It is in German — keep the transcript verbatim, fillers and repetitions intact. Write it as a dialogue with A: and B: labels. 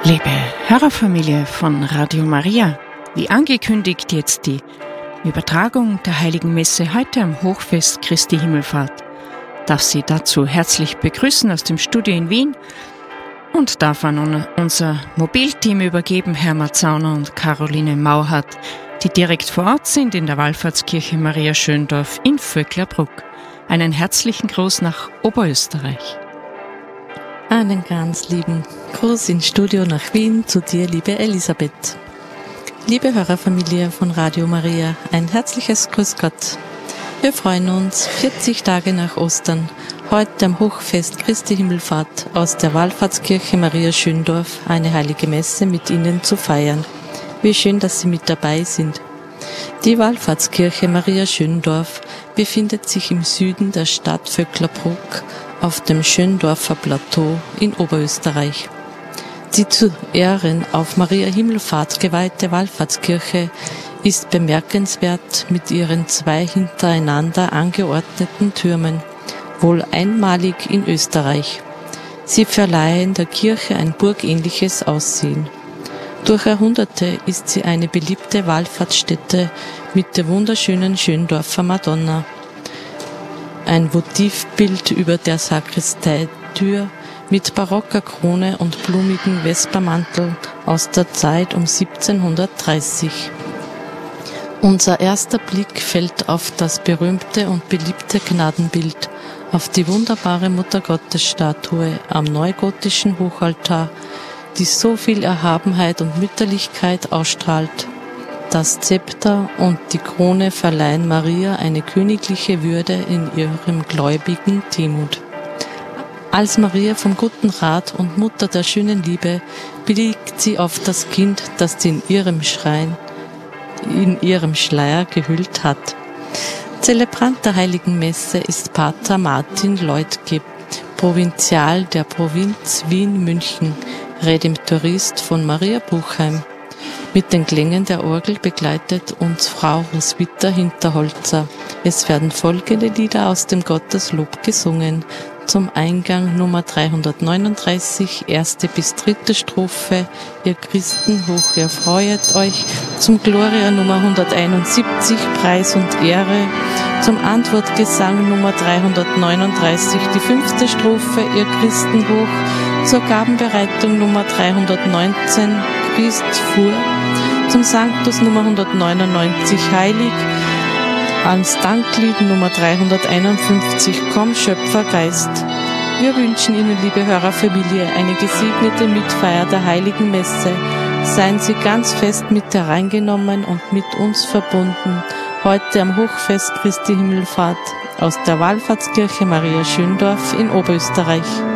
A: Liebe Hörerfamilie von Radio Maria, wie angekündigt jetzt die Übertragung der Heiligen Messe heute am Hochfest Christi Himmelfahrt. Darf Sie dazu herzlich begrüßen aus dem Studio in Wien und darf an unser Mobilteam übergeben, Hermann Zauner und Caroline Mauhardt, die direkt vor Ort sind in der Wallfahrtskirche Maria Schöndorf in Vöcklerbruck. Einen herzlichen Gruß nach Oberösterreich.
B: Einen ganz lieben Gruß ins Studio nach Wien zu dir, liebe Elisabeth. Liebe Hörerfamilie von Radio Maria, ein herzliches Grüß Gott. Wir freuen uns, vierzig Tage nach Ostern, heute am Hochfest Christi Himmelfahrt aus der Wallfahrtskirche Maria Schöndorf eine heilige Messe mit Ihnen zu feiern. Wie schön, dass Sie mit dabei sind. Die Wallfahrtskirche Maria Schöndorf befindet sich im Süden der Stadt Vöcklerbruck auf dem Schöndorfer Plateau in Oberösterreich. Die zu Ehren auf Maria Himmelfahrt geweihte Wallfahrtskirche ist bemerkenswert mit ihren zwei hintereinander angeordneten Türmen, wohl einmalig in Österreich. Sie verleihen der Kirche ein burgähnliches Aussehen. Durch Jahrhunderte ist sie eine beliebte Wallfahrtsstätte mit der wunderschönen Schöndorfer Madonna. Ein Votivbild über der Sakristeitür mit barocker Krone und blumigem Vespermantel aus der Zeit um siebzehnhundertdreißig. Unser erster Blick fällt auf das berühmte und beliebte Gnadenbild, auf die wunderbare Muttergottesstatue am neugotischen Hochaltar, die so viel Erhabenheit und Mütterlichkeit ausstrahlt. Das Zepter und die Krone verleihen Maria eine königliche Würde in ihrem gläubigen Demut. Als Maria vom guten Rat und Mutter der schönen Liebe blickt sie auf das Kind, das sie in ihrem Schrein, in ihrem Schleier gehüllt hat. Zelebrant der Heiligen Messe ist Pater Martin Leutke, Provinzial der Provinz Wien-München, Redemptorist von Maria Buchheim. Mit den Klängen der Orgel begleitet uns Frau Roswitha Hinterholzer. Es werden folgende Lieder aus dem Gotteslob gesungen. Zum Eingang Nummer dreihundertneununddreißig, erste bis dritte Strophe, ihr Christen hoch erfreuet euch. Zum Gloria Nummer hunderteinundsiebzig, Preis und Ehre. Zum Antwortgesang Nummer dreihundertneununddreißig, die fünfte Strophe, ihr Christen hoch. Zur Gabenbereitung Nummer dreihundertneunzehn, Christ fuhr. Zum Sanctus Nummer hundertneunundneunzig, heilig. Ans Danklied Nummer dreihunderteinundfünfzig, komm Schöpfergeist. Wir wünschen Ihnen, liebe Hörerfamilie, eine gesegnete Mitfeier der Heiligen Messe. Seien Sie ganz fest mit hereingenommen und mit uns verbunden, heute am Hochfest Christi Himmelfahrt aus der Wallfahrtskirche Maria Schöndorf in Oberösterreich.